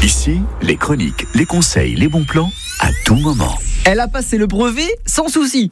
Ici, les chroniques, les conseils, les bons plans, à tout moment. Elle a passé le brevet sans souci.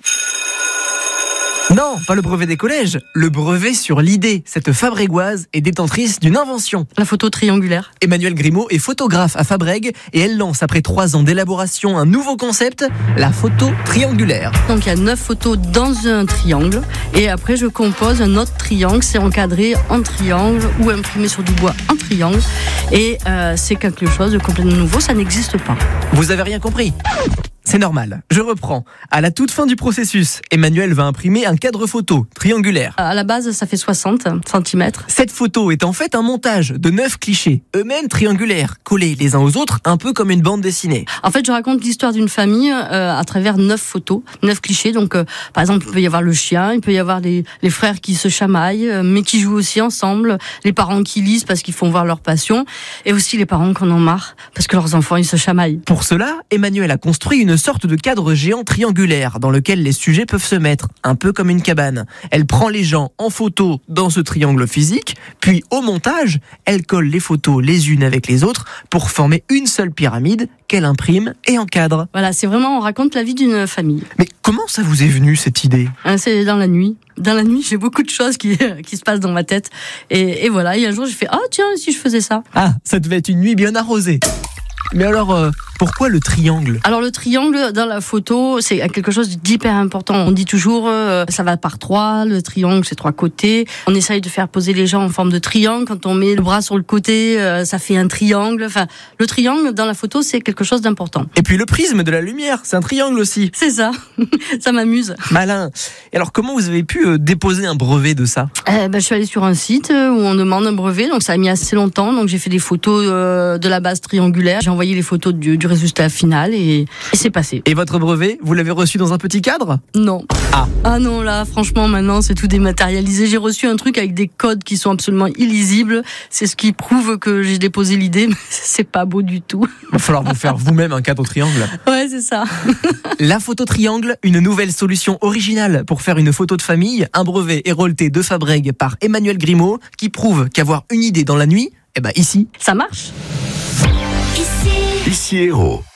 Non, pas le brevet des collèges, le brevet sur l'idée. Cette fabrégoise est détentrice d'une invention. La photo triangulaire. Emmanuelle Grimaud est photographe à Fabrègues et elle lance après 3 ans d'élaboration un nouveau concept, la photo triangulaire. Donc il y a 9 photos dans un triangle et après je compose un autre triangle, c'est encadré en triangle ou imprimé sur du bois en triangle et c'est quelque chose de complètement nouveau, ça n'existe pas. Vous avez rien compris ? C'est normal, je reprends. À la toute fin du processus, Emmanuelle va imprimer un cadre photo triangulaire. À la base, ça fait 60 cm. Cette photo est en fait un montage de 9 clichés, eux-mêmes triangulaires, collés les uns aux autres, un peu comme une bande dessinée. En fait, je raconte l'histoire d'une famille à travers 9 photos, 9 clichés. Donc, par exemple, il peut y avoir le chien, il peut y avoir les frères qui se chamaillent, mais qui jouent aussi ensemble, les parents qui lisent parce qu'ils font voir leur passion, et aussi les parents qui en ont marre parce que leurs enfants, ils se chamaillent. Pour cela, Emmanuelle a construit une sorte de cadre géant triangulaire dans lequel les sujets peuvent se mettre, un peu comme une cabane. Elle prend les gens en photo dans ce triangle physique, puis au montage, elle colle les photos les unes avec les autres pour former une seule pyramide qu'elle imprime et encadre. Voilà, c'est vraiment, on raconte la vie d'une famille. Mais comment ça vous est venu cette idée ? C'est dans la nuit. Dans la nuit, j'ai beaucoup de choses qui se passent dans ma tête. Et voilà, et un jour, j'ai fait « Ah tiens, si je faisais ça ?» Ah, ça devait être une nuit bien arrosée. Mais alors, pourquoi le triangle ? Alors le triangle dans la photo, c'est quelque chose d'hyper important. On dit toujours, ça va par 3, le triangle c'est 3 côtés. On essaye de faire poser les gens en forme de triangle. Quand on met le bras sur le côté, ça fait un triangle. Enfin, le triangle dans la photo, c'est quelque chose d'important. Et puis le prisme de la lumière, c'est un triangle aussi. C'est ça, ça m'amuse. Malin. Et alors comment vous avez pu déposer un brevet de ça ? Je suis allée sur un site où on demande un brevet, donc ça a mis assez longtemps. Donc j'ai fait des photos de la base triangulaire. J'ai envoyé les photos du résultat final et c'est passé. Et votre brevet, vous l'avez reçu dans un petit cadre ? Non. Ah Non, là, franchement, maintenant, c'est tout dématérialisé. J'ai reçu un truc avec des codes qui sont absolument illisibles. C'est ce qui prouve que j'ai déposé l'idée, mais c'est pas beau du tout. Il va falloir vous faire vous-même un cadre triangle. Ouais, c'est ça. La photo triangle, une nouvelle solution originale pour faire une photo de famille. Un brevet hérolté de Fabrègues par Emmanuelle Grimaud qui prouve qu'avoir une idée dans la nuit, ici, Ça marche. Ici Héros.